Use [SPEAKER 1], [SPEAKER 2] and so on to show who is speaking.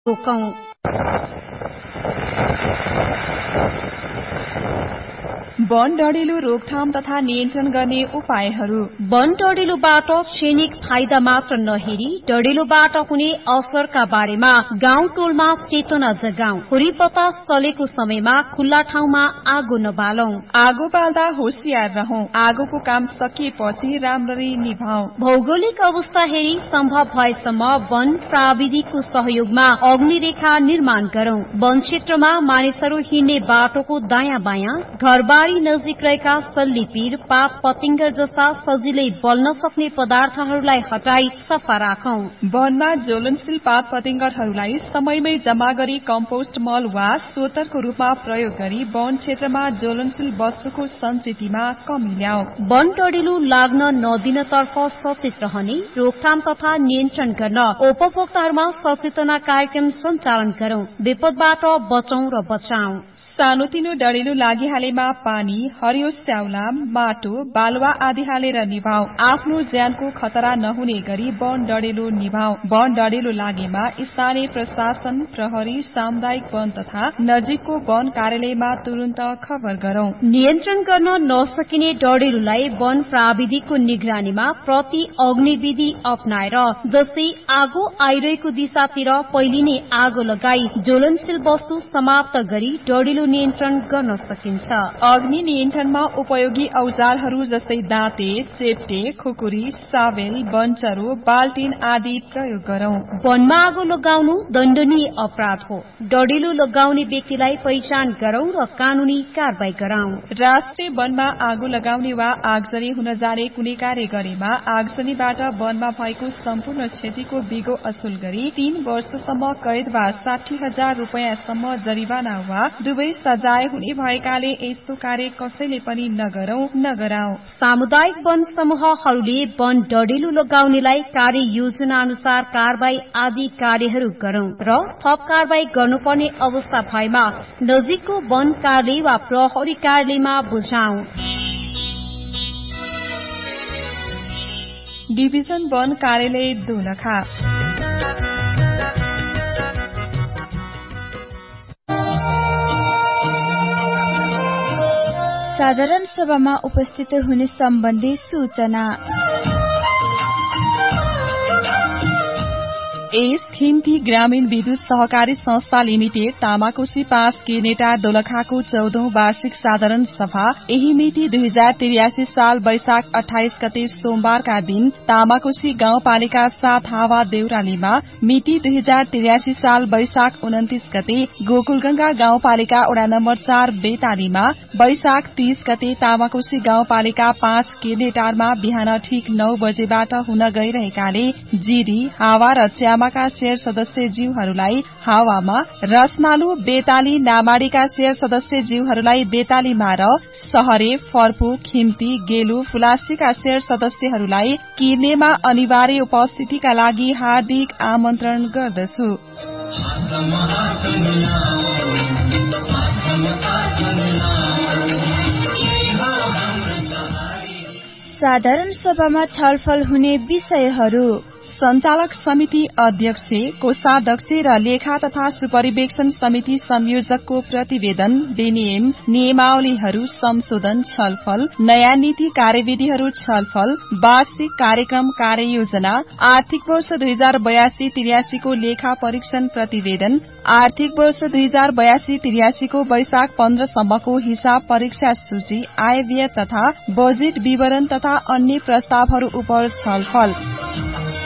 [SPEAKER 1] रोकौं।
[SPEAKER 2] वन डढेलो रोकथाम तथा नियन्त्रण गर्ने उपायहरू।
[SPEAKER 1] वन डढेलोबाट क्षणिक फाइदा मात्र नहेरी डढेलोबाट हुने असरका बारेमा गाउँ टोलमा चेतना जगाऊ। खोरी बतास चलेको समयमा खुल्ला ठाउँमा आगो नबालौं।
[SPEAKER 2] आगो बाल्दा होशियार रहौं। आगोको काम सकिएपछि राम्ररी निभाऊ।
[SPEAKER 1] भौगोलिक अवस्था हेरी सम्भव भएसम्म वन प्राविधिकको सहयोगमा अग्निरेखा निर्माण गरौं। वन क्षेत्रमा मानिसहरू हिँड्ने बाटोको दायाँ बायाँ, घरबारी नजिक रहेका सल्लीपीर, पात पतिंगर जस्ता सजिलै बल्न सक्ने पदार्थहरूलाई हटाई सफा राखौं।
[SPEAKER 2] वनमा ज्वलनशील पात पतिंगरहरूलाई समयमै जमा गरी कम्पोस्ट मल वा सोतरको रूपमा प्रयोग गरी वन क्षेत्रमा ज्वलनशील वस्तुको संचितिमा कमी ल्याऊ।
[SPEAKER 1] वन डढेलो लाग्न नदिनतर्फ सचेत रहने, रोकथाम तथा नियन्त्रण गर्न उपभोक्ताहरूमा सचेतना कार्यक्रम सञ्चालन गरौं। विपदबाट बचौं र बचाऊ।
[SPEAKER 2] सानोतिनो डढेलो लागिहालेमा पानी, हरियो स्याउला, माटो, बालुवा आदि हालेर निभाऊ। आफ्नो ज्यानको खतरा नहुने गरी वन डढेलो निभाऊ। वन डढेलो लागेमा स्थानीय प्रशासन, प्रहरी, सामुदायिक वन तथा नजिकको वन कार्यालयमा तुरन्त खबर गरौं।
[SPEAKER 1] नियन्त्रण गर्न नसकिने डढेलोलाई वन प्राविधिकको निगरानीमा प्रति अग्निविधि अपनाएर, जस्तै आगो आइरहेको दिशातिर पहिले नै आगो लगाई ज्वलनशील वस्तु समाप्त गरी डढेलो नियन्त्रण गर्न सकिन्छ।
[SPEAKER 2] अग्नि नियन्त्रणमा उपयोगी औजारहरू जस्तै दाँते, चेप्टे, खुकुरी, सावेल, बन्चरो, बाल्टिन आदि प्रयोग गरौं।
[SPEAKER 1] वनमा आगो लगाउनु दण्डनीय अपराध हो। डढेलो लगाउने व्यक्तिलाई पहिचान गरौं र कानूनी कारवाही गराउँ।
[SPEAKER 2] राष्ट्रिय वनमा आगो लगाउने वा आगजनी हुन जाने कुनै कार्य गरेमा आगजनीबाट वनमा भएको सम्पूर्ण क्षतिको बिगो असुल गरी 3 वर्षसम्म कैद वा 60,000 रुपियाँसम्म जरिवाना वा दुवै सजाय हुने भएकाले यस्तो कार्य कसैले पनि नगरौं, नगराऊ।
[SPEAKER 1] सामुदायिक वन समूहहरूले वन डढेलो लगाउनेलाई कार्य योजना अनुसार कारवाही आदि कार्यहरू गरौं र थप कारवाही गर्नुपर्ने अवस्था भएमा नजिकको वन कार्यालय वा प्रहरी कार्यालयमा बुझाऊ।
[SPEAKER 2] डिभिजन वन कार्यालय दोलखा।
[SPEAKER 3] साधारण सभामा उपस्थित हुने सम्बन्धी सूचना।
[SPEAKER 2] एस खिम्ती ग्रामीण विद्युत सहकारी संस्था लिमिटेड तामाकोशी 5 केनेटार दोलखाको 14औं वार्षिक साधारण सभा यही मिति 2083 साल वैशाख 28 गते सोमबारका दिन तामाकोशी गाउँपालिका 7 हावा देउरालीमा, मिति 2083 साल वैशाख 29 गते गोकुलगंगा गाउँपालिका वडा नम्बर 4 बेतालीमा, वैशाख 30 गते तामाकोशी गाउँपालिका 5 केनेटारमा बिहान ठिक 9 बजेबाट हुन गइरहेकाले जिरी, हावा र च्यामाका शेयर सदस्य जीवहरूलाई हावामा, रसमालु बेताली नामाडीका शेयर सदस्य जीवहरूलाई बेतालीमा र सहरे, फर्पु, खिम्ती, गेलु, फुलास्टीका शेयर सदस्यहरूलाई किर्नेमा अनिवार्य उपस्थितिका लागि हार्दिक आमन्त्रण गर्दछु।
[SPEAKER 3] साधारण सभामा छलफल हुने विषयहरू।
[SPEAKER 2] संचालक समिति अध्यक्ष, कोषाध्यक्ष र लेखा तथा सुपरिवेक्षण समिति संयोजकको प्रतिवेदन, विनियम, नियमावलीहरू संशोधन छलफल, नयाँ नीति कार्यविधिहरू छलफल, वार्षिक कार्यक्रम कार्ययोजना, आर्थिक वर्ष 2082-83 को लेखा परीक्षण प्रतिवेदन, आर्थिक वर्ष 2082-83 को वैशाख 15 सम्मको हिसाब परीक्षा सूची, आय व्यय तथा बजेट विवरण तथा अन्य प्रस्तावहरू उप छलफल।